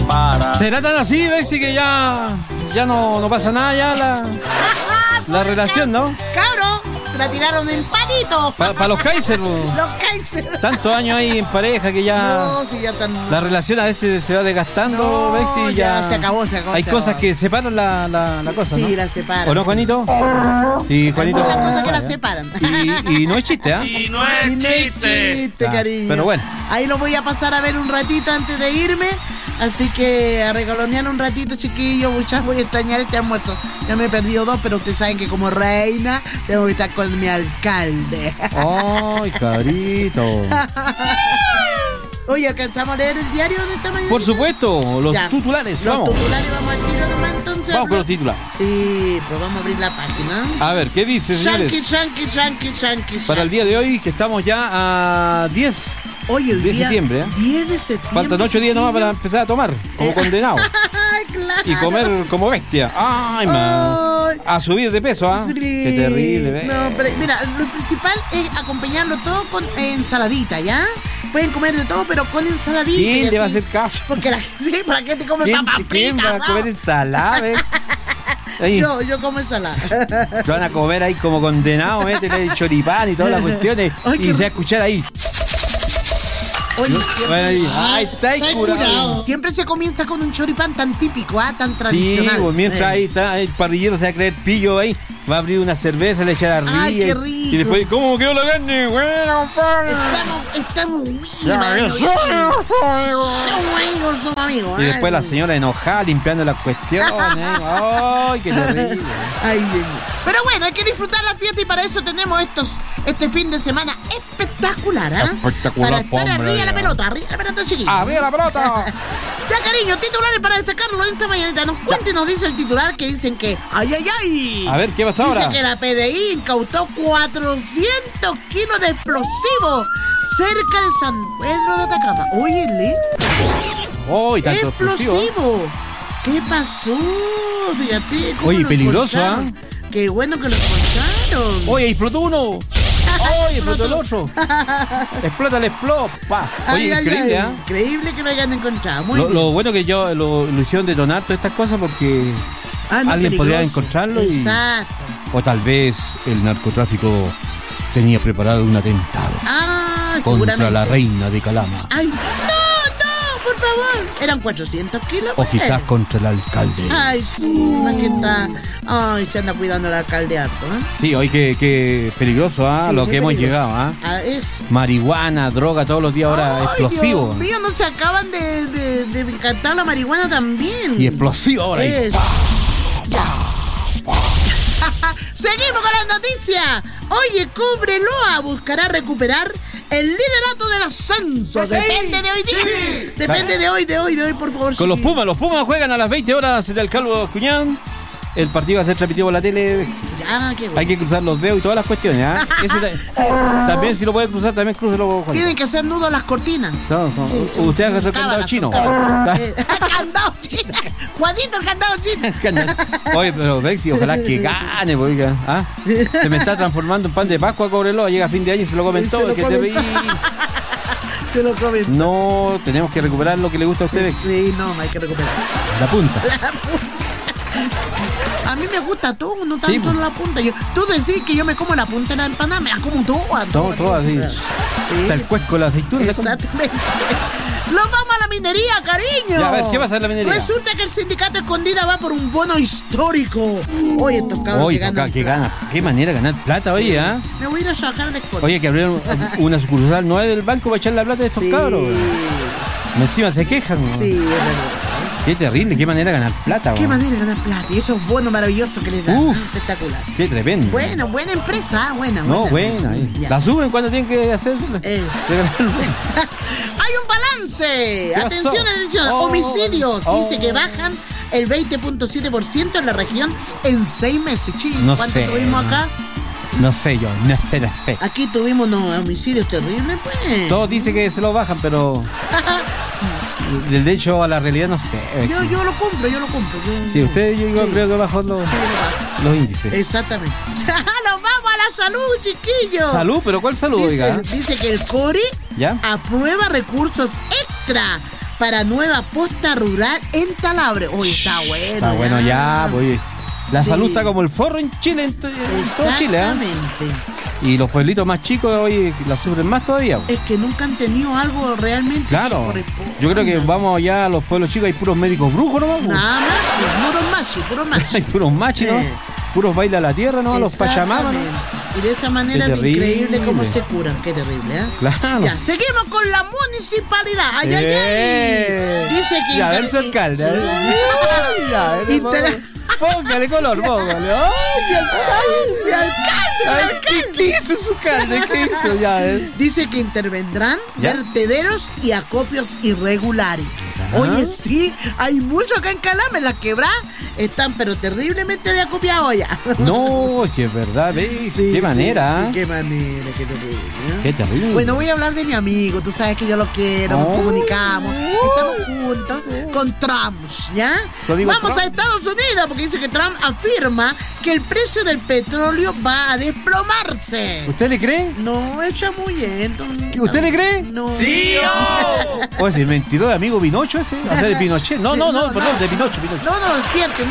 separa. ¿Será tan así, Bexi, que ya no pasa nada ya la relación, no? Cabro, se la tiraron en palito. Para los Kaiser, Los Kaiser. tantos años ahí en pareja que ya... No, si ya están... La relación a veces se va desgastando, No, Bexi, ya se acabó. Hay cosas que separan la cosa, ¿no? Sí, la separan. ¿O no, Juanito? Sí, Juanito. Muchas cosas que la sabe, separan. Y no es chiste, ¿ah? Y no es chiste. Cariño. Pero bueno. Ahí lo voy a pasar a ver un ratito antes de irme. Así que a regalonear un ratito, chiquillos. Muchas voy a extrañar este almuerzo. Ya me he perdido 2, pero ustedes saben que como reina tengo que estar con mi alcalde. ¡Ay, carito! Oye, ¿alcanzamos a leer el diario de esta mañana? Por supuesto, los Ya. titulares, Los vamos. titulares vamos al tiro nomás, entonces. Vamos con los titulares. Sí, pues vamos a abrir la página. A ver, ¿qué dice, señores? Shanky. Para el día de hoy, que estamos ya a 10 Oye, el de día septiembre, ¿eh? 10 de septiembre. Faltan 8 días nomás para empezar a tomar, como condenado. Ay, claro. Y comer como bestia. ¡Ay, man! Ay. A subir de peso, ¿ah? Sí. Qué terrible, ¿ves? No, pero mira, lo principal es acompañarlo todo con ensaladita, ¿ya? Pueden comer de todo, pero con ensaladita. ¿Quién y le va a así. hacer caso? Porque la gente, sí, ¿para qué te come ¿Quién papas fritas? va a comer ensalada, ves? Ahí, Yo como ensalada. lo van a comer ahí como condenado, métele el choripán y todas las cuestiones. Ay, Y qué se va a escuchar ahí. Oye, Bueno, ahí, Ay, está ahí curado. Siempre se comienza con un choripán tan típico, tan Sí, tradicional. pues mientras ahí está el parrillero se va a creer pillo ahí, va a abrir una cerveza, le echar arriba. Ay, qué rico. Y después, ¿cómo quedó la carne? Bueno, compadre. Estamos Ya, vivos. eso, Somos amigos. Y después la señora enojada limpiando las cuestiones. Ay, qué terrible. Ay, Dios mío. Pero bueno, hay que disfrutar la fiesta y para eso tenemos este fin de semana espectacular, ¿ah? Espectacular, Para estar hombre. arriba de la pelota, chiquillos. ¡Arriba la pelota! Ya, cariño, titulares para destacarlo en esta mañanita. Nos dice el titular que dicen que ¡ay! A ver, ¿qué pasó ahora? Dice que la PDI incautó 400 kilos de explosivos cerca de San Pedro de Atacama. Óyele. ¡Uy, tanto explosivo! ¡Explosivo! ¿Qué pasó? Fíjate. ¿cómo Oye, lo peligroso, encontraron? Qué bueno que lo encontraron. ¡Oye, explotó uno! ¡Oye, explotó el otro! ¡Explota el explota! Oye, increíble, ¿ah? Increíble que lo hayan encontrado. Muy Lo, bien. lo bueno que yo lo hicieron detonar todas estas cosas porque No, alguien podría peligroso. encontrarlo Exacto. o tal vez el narcotráfico tenía preparado un atentado contra seguramente. la reina de Calama ¡Ay! ¡No! ¡Por favor! Eran 400 kilos. o pues. quizás contra el alcalde. Ay, sí, aquí está. Ay, se anda cuidando el alcalde harto, ¿eh? Sí, hoy que peligroso, ¿ah? Sí, lo muy que hemos peligroso. llegado, ¿ah? A eso. Marihuana, droga, todos los días ahora Ay, explosivo. Dios mío, no se acaban de encantar la marihuana también. Y explosivo ahora. ahí. Es. Ya. Seguimos con las noticias. Oye, Cobreloa buscará recuperar el liderato del ascenso. Depende de hoy día. Depende de hoy, por favor. Con los sí. Pumas juegan a las 20 horas del Calvo Cuñán. El partido va a ser transmitido por la tele. Ya, qué bueno. Hay que cruzar los dedos y todas las cuestiones, ¿ah? También si lo puede cruzar, también crúcelo. Tienen que hacer nudos las cortinas. No. Sí, sí. Usted haga el candado Cábalas, chino. cábalas. Candado chino. Juanito, el candado chino. Oye, pero Bexi, ojalá que gane, porque, ¿ah? Se me está transformando en pan de Pascua Cobreloa, llega a fin de año y se lo comen Se todo. lo que comen te Se lo comen. No, tenemos que recuperar lo que le gusta a usted, Bexi. Sí, no hay que recuperar. La punta. A mí me gusta todo, no tan Sí, solo la punta. Tú decís que yo me como la punta de la empanada, me la como toda. Todo así. Sí. Está el cuesco, la aceituna. Exactamente. Nos vamos a la minería, cariño. Ya, a ver, ¿qué pasa en la minería? Resulta que el sindicato Escondida va por un bono histórico. Oye, estos cabros Oye, que ganan. qué manera de ganar plata, oye, ¿ah? Me voy a ir a trabajar de escondido. Oye, que abrieron una sucursal nueva del banco para echar la plata de estos cabros. Encima se quejan. ¿no? Sí, es verdad. Qué terrible, qué manera de ganar plata. Qué ¿no? manera de ganar plata. Y esos bonos maravillosos que les dan. Uf. Espectacular. Qué tremendo. Bueno, buena empresa, buena. No, buena. Ya. ¿La suben cuando tienen que hacer? Es. Hay un balance. pasó? Atención. Oh, homicidios. oh. Dice que bajan el 20.7% en la región en 6 meses. Chico, No ¿cuánto sé. tuvimos acá? No sé yo, no sé. Aquí tuvimos unos homicidios terribles, pues. Todos dicen que se lo bajan, pero del hecho a la realidad no sé. Yo lo compro. Sí, usted yo Sí. creo que bajó los índices. Exactamente. Nos vamos a la salud, chiquillos. Salud, pero ¿cuál salud, oiga? Dice que el CORE ¿Ya? aprueba recursos extra para nueva posta rural en Talabre. Uy, está bueno. Está bueno ya, pues. La Sí. salud está como el forro en Chile, en todo Chile, ¿eh? Exactamente. Y los pueblitos más chicos hoy la sufren más todavía. Es que nunca han tenido algo realmente que Claro. corresponda. Yo creo que vamos ya a los pueblos chicos, hay puros médicos brujos nomás. Nada más, puros machos. Hay puros machos, ¿no? Puros baila a la tierra, ¿no? Los pachamamas, ¿no? Y de esa manera Qué es increíble terrible. cómo se curan. Qué terrible, ¿eh? Claro. Ya, seguimos con la municipalidad. ¡Ay, ay, ay! Dice que... Ya, a ver su alcalde. Sí. Ya, a ver, póngale color, póngale. ¡Ay, alcalde! Ay, ¿qué hizo su alcalde? ¿Qué hizo? Ya, Dice que intervendrán ¿Ya? vertederos y acopios irregulares. Oye, sí, hay mucho acá en Calama, las quebradas están pero terriblemente de acopiados ya. No, si es verdad, ¿ves? Sí, qué manera. sí, qué manera, qué terrible. ¿eh? Qué terrible. Bueno, voy a hablar de mi amigo, tú sabes que yo lo quiero, nos Oh. comunicamos, estamos juntos con Trump, ¿ya? ¿Su amigo Vamos Trump? a Estados Unidos porque dice que Trump afirma que el precio del petróleo va a desplomarse. ¿Usted le cree? No, es chamullento. ¿Usted le cree? No. ¡Sí! ¿O es el mentiroso de amigo Pinocho ese? O sea, de Pinochet. No, perdón, de Pinocho. No, Pierce,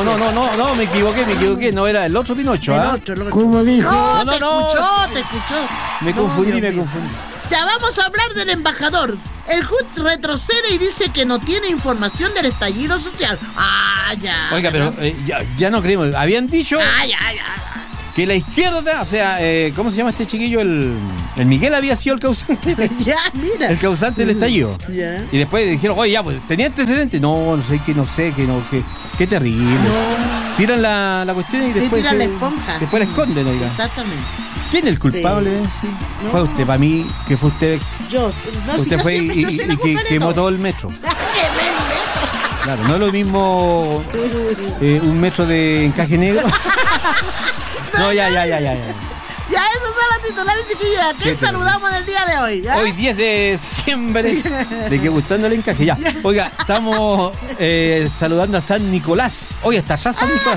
No, me equivoqué. No era el otro Pinocho, El ¿ah? otro. ¿Cómo dijo? No, No, te no. escuchó. Me No, confundí. Dios mío. Ya vamos a hablar del embajador. El HUD retrocede y dice que no tiene información del estallido social. Ya. Oiga, pero ya no creemos. Habían dicho Ya. que la izquierda, o sea, ¿cómo se llama este chiquillo? El Miguel había sido el causante. Ya, mira. El causante del estallido. Ya. Y después dijeron, oye, ya, pues, ¿tenía antecedentes? No sé, qué terrible. Tiran la cuestión y Sí, después... tiran la esponja. Después la esconden, oiga. Exactamente. ¿Quién es el culpable? Sí. No. Fue usted, para mí, que fue usted, Yo, no, si usted yo fue siempre, yo sé la y culpa de quemó todo. todo el metro. Quemé el Claro, no es lo mismo un metro de encaje negro. No, ya. Ya, esos son los titulares, chiquillos. ¿A Qué quién terrible. saludamos en el día de hoy? ¿Ya? Hoy 10 de diciembre, de que gustando el encaje, ya. Oiga, estamos saludando a San Nicolás. Oye, está atrás San Nicolás.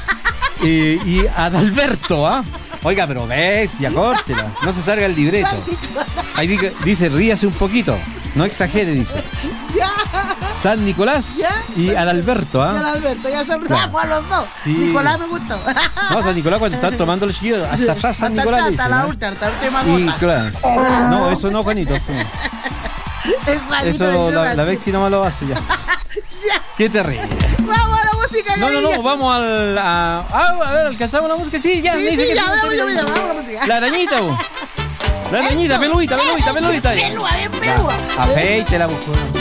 Y a Adalberto, ¿ah? Oiga, pero ves, ya córtela. No se salga el libreto. Ahí dice, ríase un poquito. No exagere, dice. Ya. San Nicolás ¿Ya? y Adalberto, Ya, ¿ah? Alberto, ya saludamos a los dos. Sí. Nicolás me gustó. No, San Nicolás cuando están tomando los chiquillos, hasta atrás San Nicolás. Hasta dice, la ¿no? última Y gota. claro. No, eso no, Juanito. Eso, no. Es Juanito Eso de la Club. Bexi nomás lo hace ya. Ya. Qué terrible. Vamos a la música, No, Gabriel. vamos a ver, ¿alcanzamos la música? Sí, ya, Sí, me dice que ya, sí, vamos termina. a la música. La arañita, vos. La arañita, Eso. peludita. Pelúa, bien pelúa. Afeítela, vos.